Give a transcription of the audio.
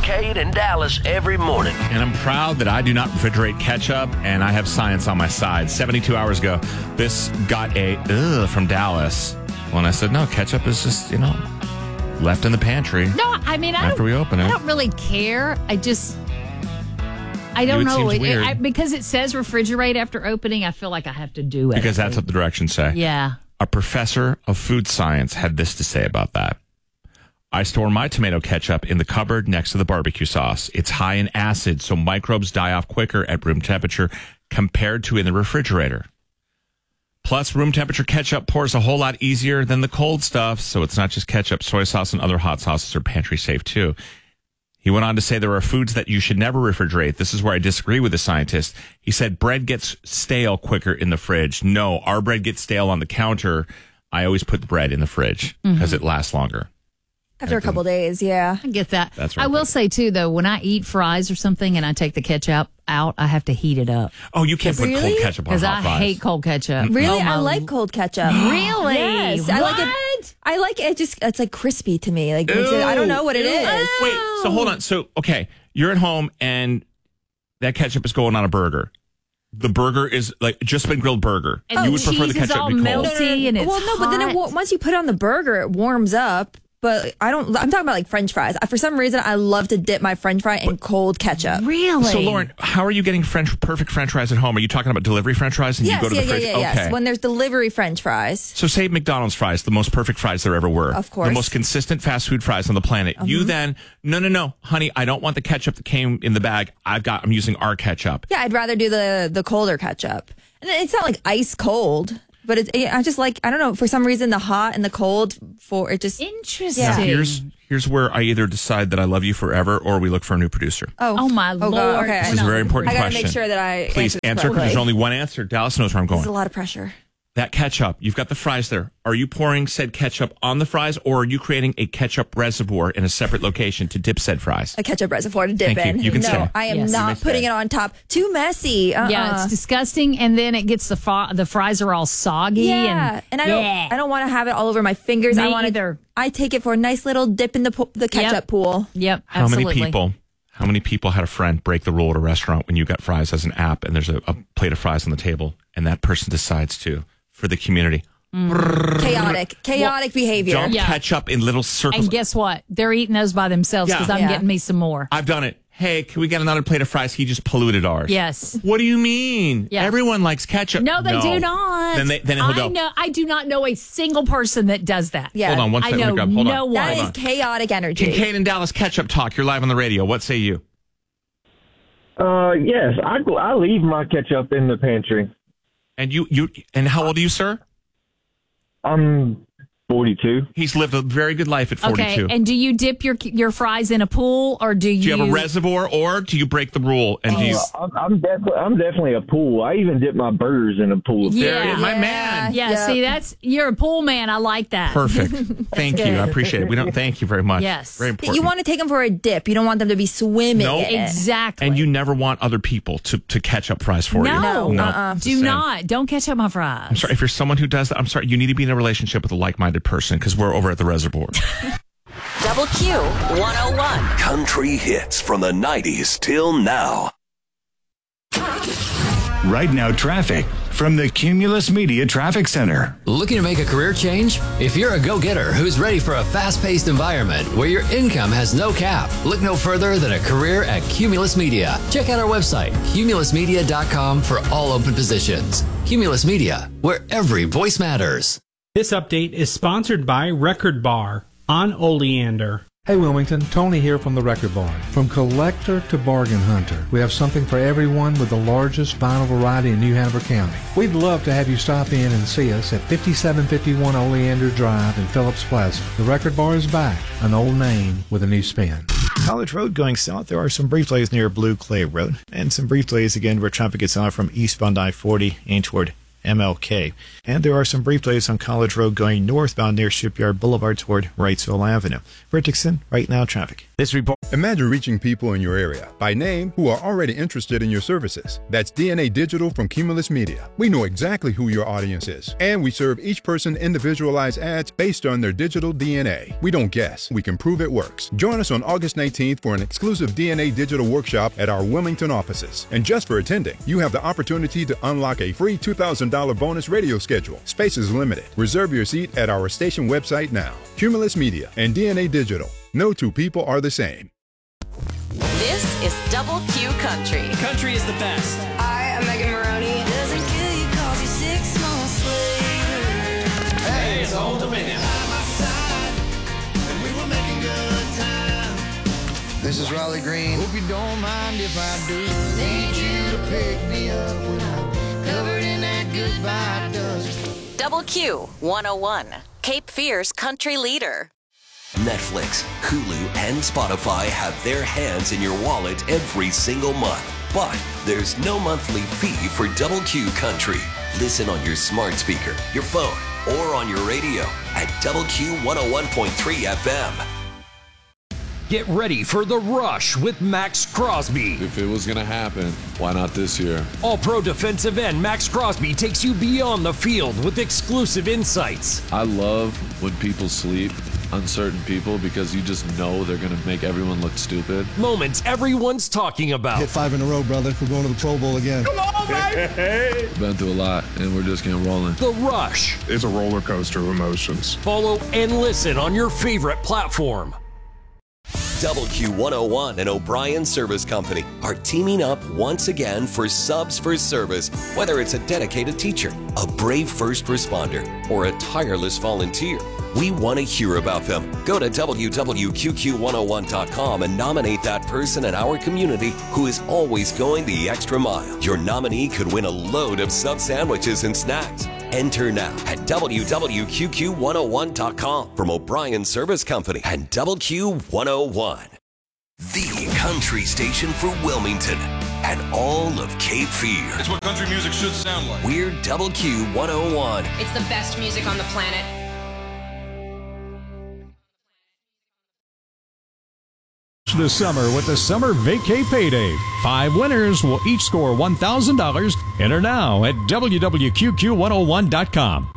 Kincaid and Dallas every morning. And I'm proud that I do not refrigerate ketchup, and I have science on my side. 72 hours ago, this got a from Dallas. When I said, no, ketchup is just, left in the pantry. No, I mean, after we open it. I don't really care. I don't know. Seems weird. Because it says refrigerate after opening, I feel like I have to do it. Because that's what the directions say. Yeah. A professor of food science had this to say about that. I store my tomato ketchup in the cupboard next to the barbecue sauce. It's high in acid, so microbes die off quicker at room temperature compared to in the refrigerator. Plus, room temperature ketchup pours a whole lot easier than the cold stuff, so it's not just ketchup. Soy sauce and other hot sauces are pantry safe, too. He went on to say there are foods that you should never refrigerate. This is where I disagree with the scientist. He said bread gets stale quicker in the fridge. No, our bread gets stale on the counter. I always put the bread in the fridge because it lasts longer. After a couple days, yeah. I get that. That's right. I will say, too, though, when I eat fries or something and I take the ketchup out, I have to heat it up. Oh, you can't put cold ketchup on Because hot I fries. hate cold ketchup. Really? Oh, I like cold ketchup. Really? Yes. What? I like it. I like it. It's like crispy to me. Like I don't know what it is. Wait, so hold on. So, okay, you're at home and that ketchup is going on a burger. The burger is like just been grilled burger. And you would prefer the cheese is ketchup all to be cold. melty and it's But then hot. once you put it on the burger, it warms up. But I'm talking about like French fries. For some reason, I love to dip my French fry in cold ketchup. Really? So, Lauren, how are you getting perfect French fries at home? Are you talking about delivery French fries and you go to the fridge? Yes. When there's delivery French fries. So say McDonald's fries, the most perfect fries there ever were. Of course. The most consistent fast food fries on the planet. You then, no, honey, I don't want the ketchup that came in the bag. I'm using our ketchup. Yeah, I'd rather do the colder ketchup. And it's not like ice cold. But I just like, I don't know, for some reason, the hot and the cold, Interesting. Now, here's where I either decide that I love you forever or we look for a new producer. Oh my Lord. God, okay. This is a very important I got to question. make sure that I Please answer because there's only one answer. Dallas knows where I'm going. There's a lot of pressure. That ketchup, you've got the fries there. Are you pouring said ketchup on the fries or are you creating a ketchup reservoir in a separate location to dip said fries? A ketchup reservoir to dip Thank in. you. You can no, stay. I am Yes. not putting it on top. Too messy. Yeah, it's disgusting, and then it gets the fries are all soggy. Yeah, and I don't want to have it all over my fingers. Me I want either. I take it for a nice little dip in the ketchup pool. Yep, How absolutely. many people had a friend break the rule at a restaurant when you got fries as an app and there's a plate of fries on the table and that person decides to, for the community, Chaotic behavior. dump ketchup in little circles. And guess what? They're eating those by themselves because I'm getting me some more. I've done it. Hey, can we get another plate of fries? He just polluted ours. Yes. What do you mean? Yeah. Everyone likes ketchup. No, they do not. Then he'll go. I do not know a single person that does that. Yeah. Hold on one I second. know Hold no on. one. That is chaotic energy. Kincaid and Dallas Ketchup Talk. You're live on the radio. What say you? Yes, I leave my ketchup in the pantry. And and how old are you, sir? I'm 42. He's lived a very good life at 42. Okay, and do you dip your fries in a pool, or do you? Do you have a reservoir, or do you break the rule? And do you? I'm definitely a pool. I even dip my burgers in a pool. There it is, my man. Yeah, see, you're a pool man. I like that. Perfect. Thank you. I appreciate it. Thank you very much. Yes. Very important. You want to take them for a dip. You don't want them to be swimming No. in it. Exactly. And you never want other people to catch up fries for you. No. It's the Do same. not. Don't catch up my fries. I'm sorry. If you're someone who does that, I'm sorry. You need to be in a relationship with a like-minded person because we're over at the reservoir. Double Q 101. Country hits from the 90s till now. Right now, traffic from the Cumulus Media Traffic Center. Looking to make a career change? If you're a go-getter who's ready for a fast-paced environment where your income has no cap, look no further than a career at Cumulus Media. Check out our website, cumulusmedia.com, for all open positions. Cumulus Media, where every voice matters. This update is sponsored by Record Bar on Oleander. Hey Wilmington, Tony here from the Record Bar. From collector to bargain hunter, we have something for everyone with the largest vinyl variety in New Hanover County. We'd love to have you stop in and see us at 5751 Oleander Drive in Phillips Plaza. The Record Bar is back, an old name with a new spin. College Road going south, there are some brief delays near Blue Clay Road, and some brief delays again where traffic gets out from eastbound I-40 and toward MLK. And there are some brief delays on College Road going northbound near Shipyard Boulevard toward Wrightsville Avenue. Rick Dixon, Right Now Traffic. This report. Imagine reaching people in your area by name who are already interested in your services. That's DNA Digital from Cumulus Media. We know exactly who your audience is, and we serve each person individualized ads based on their digital DNA. We don't guess, we can prove it works. Join us on August 19th for an exclusive DNA Digital workshop at our Wilmington offices. And just for attending, you have the opportunity to unlock a free $2,000 bonus radio schedule. Space is limited. Reserve your seat at our station website now. Cumulus Media and DNA Digital. No two people are the same. This is Double Q Country. Country is the best. I am Megan Maroney. Doesn't kill you 'cause you're 6 months later. Hey, it's Old Dominion. This is Raleigh Green. Hope you don't mind if I do. Need you to pick me up when I'm covered in that goodbye dust. Double Q 101. Cape Fear's country leader. Netflix, Hulu, and Spotify have their hands in your wallet every single month. But there's no monthly fee for Double Q Country. Listen on your smart speaker, your phone, or on your radio at Double Q 101.3 FM. Get ready for The Rush with Max Crosby. If it was going to happen, why not this year? All-pro defensive end Max Crosby takes you beyond the field with exclusive insights. I love when people sleep, uncertain people, because you just know they're going to make everyone look stupid. Moments everyone's talking about. Hit 5 in a row, brother. We're going to the Pro Bowl again. Come on, baby! Been through a lot, and we're just getting rolling. The Rush. It's a roller coaster of emotions. Follow and listen on your favorite platform. Double Q 101 and O'Brien Service Company are teaming up once again for Subs for Service. Whether it's a dedicated teacher, a brave first responder, or a tireless volunteer, we want to hear about them. Go to www.qqq101.com and nominate that person in our community who is always going the extra mile. Your nominee could win a load of sub sandwiches and snacks. Enter now at www.qqq101.com from O'Brien Service Company and Double Q 101. The country station for Wilmington and all of Cape Fear. It's what country music should sound like. We're Double Q 101. It's the best music on the planet. This summer with the Summer Vacay Payday. 5 winners will each score $1,000. Enter now at www.qqq101.com.